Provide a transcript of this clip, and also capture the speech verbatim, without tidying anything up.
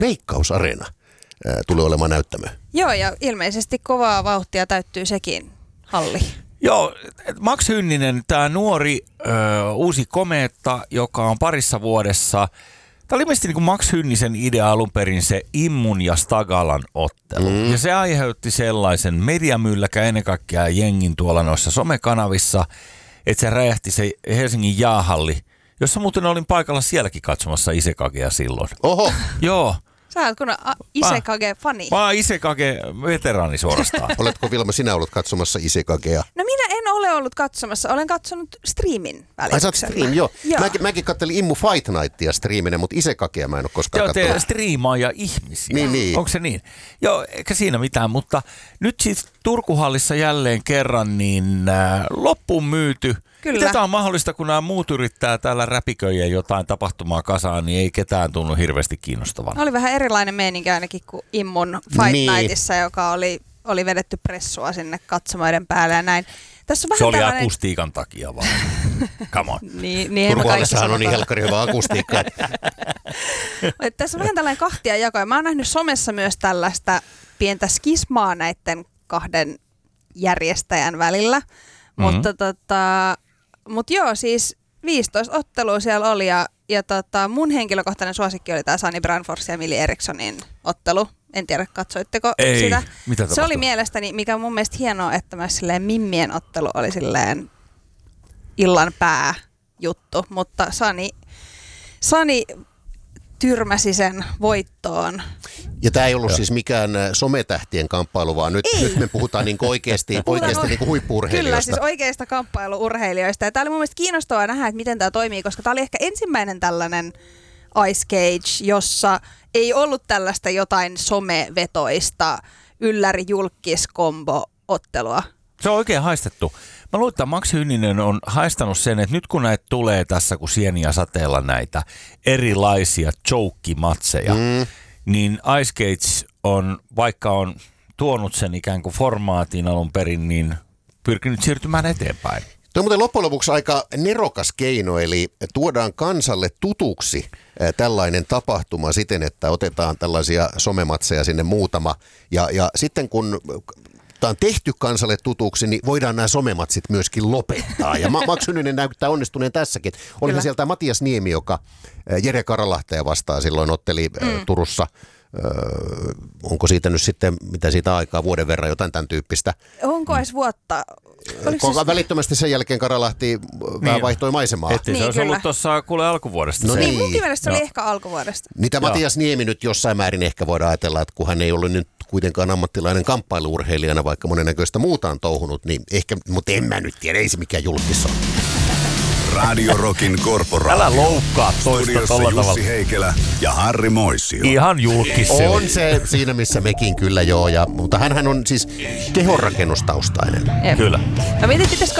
Veikkaus-areena ää, tulee olemaan näyttämö. Joo, ja ilmeisesti kovaa vauhtia täyttyy sekin halli. Joo, Max Hynninen, tämä nuori ö, uusi komeetta, joka on parissa vuodessa. Tämä oli ilmeisesti niin kuin Max Hynnisen idea alun perin se Immun ja Stagalan ottelu. Mm. Ja se aiheutti sellaisen mediamylläkä ennen kaikkea jengin tuolla noissa somekanavissa, että se räjähti se Helsingin jäähalli, jossa muuten olin paikalla sielläkin katsomassa Isekagea silloin. Oho! Joo. Sä oot kun Isekage-fani. Mä oon Isekage-veteraani suorastaan. Oletko Vilma sinä ollut katsomassa Isekagea? No minä en ole ollut katsomassa. Olen katsonut streamin välityksellä. Ai sä oot stream, joo. joo. Mäkin, mäkin kattelin Immu Fight Nightia streaminä, mutta Isekagea mä en ole koskaan katsonut. Te striimaaja ihmisiä. Niin, niin. Onko se niin? Joo, eikä siinä mitään, mutta nyt siis Turkuhallissa jälleen kerran niin äh, loppuun myyty. Kyllä. Miten tämä on mahdollista, kun nämä muut yrittää täällä räpiköjä jotain tapahtumaa kasaan, niin ei ketään tunnu hirveästi kiinnostavana. Oli vähän erilainen meininki ainakin kuin Immun Fight niin. Nightissa, joka oli, oli vedetty pressua sinne katsomoiden päälle ja näin. Tässä on vähän se oli tällainen... akustiikan takia vaan. Come on. niin, niin Turkuhallissahan on niin helkkari hyvä akustiikka. Tässä on vähän tällainen kahtia jako. Mä oon nähnyt somessa myös tällaista pientä skismaa näiden kahden järjestäjän välillä. Mm-hmm. Mutta tota... Mutta joo, siis viisitoista ottelua siellä oli ja, ja tota, mun henkilökohtainen suosikki oli tämä Sunny Branfors ja Millie Erikssonin ottelu. En tiedä, katsoitteko Ei, sitä. mitä se oli mielestäni, mikä on mun mielestä hienoa, että myös silleen Mimmien ottelu oli silleen illan pääjuttu, mutta Sunny, Sunny tyrmäsi sen voittoon. Ja tämä ei ollut siis mikään sometähtien kamppailu, vaan nyt, nyt me puhutaan niin oikeasti, oikeasti niin huippu-urheilijoista. Kyllä, siis oikeista kamppailu-urheilijoista. Ja tämä oli mun mielestä kiinnostavaa nähdä, että miten tämä toimii, koska tämä oli ehkä ensimmäinen tällainen Ice Cage, jossa ei ollut tällaista jotain somevetoista ylläri-julkkis-kombo-ottelua. Se on oikein haistettu. Mä luulen, että Max Hynninen on haistanut sen, että nyt kun näitä tulee tässä, kun sieniä sateella näitä erilaisia choke-matseja, mm. niin Ice Cage on, vaikka on tuonut sen ikään kuin formaatin alun perin, niin pyrkinyt siirtymään eteenpäin. Tuo on muuten loppujen lopuksi aika nerokas keino, eli tuodaan kansalle tutuksi tällainen tapahtuma siten, että otetaan tällaisia somematseja sinne muutama. Ja, ja sitten kun tämä on tehty kansalle tutuksi, niin voidaan nämä somematsit myöskin lopettaa. Ja Max Hynninen näyttää onnistuneen tässäkin. Olihan sieltä Matias Niemi, joka Jere Karalahtea vastaan silloin otteli mm. Turussa. Öö, onko siitä nyt sitten, mitä siitä aikaa, vuoden verran jotain tämän tyyppistä? Onko edes vuotta? Koska siis... välittömästi sen jälkeen Karalahti niin vähän vaihtoi maisemaa. Että niin, se olisi kyllä ollut tuossa kuule alkuvuodesta. No se. niin, niin, munkin mielestä se oli no. ehkä alkuvuodesta. Niitä Matias Niemi nyt jossain määrin ehkä voidaan ajatella, että kun hän ei ollut nyt kuitenkaan ammattilainen kamppailu-urheilijana, vaikka monennäköistä muuta on touhunut, niin ehkä, mutta en mä nyt tiedä, ei se mikään julkis on. Radio Rockin korporaatio. Älä loukkaa toista tolla tavalla. Jussi Heikelä ja Harri Moissio. Ihan julkis se on se siinä, missä mekin kyllä joo, ja, mutta hänhän on siis kehonrakennustaustainen. Jep. Kyllä. No mietit, pitäisikö